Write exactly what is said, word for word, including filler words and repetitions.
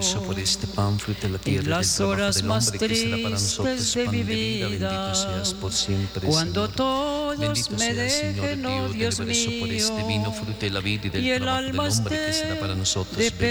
eso por este pan, fruto de la tierra, en y del las trabajo horas del más hombre, que será para nosotros tristes de pan mi de vida. Bendito vida, seas por siempre, cuando Señor. todos Bendito me seas, Señor dejen, oh Dios, Dios del beso por este vino, mío, fruto de la vida y del y el trabajo del alma hombre, que será esté para nosotros de bebida.